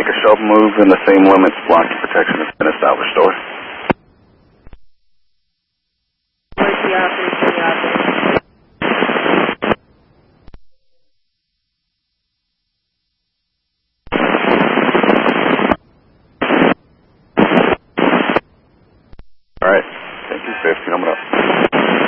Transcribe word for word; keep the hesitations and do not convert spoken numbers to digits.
make a sharp move in the same limits blocking protection has been established. Over.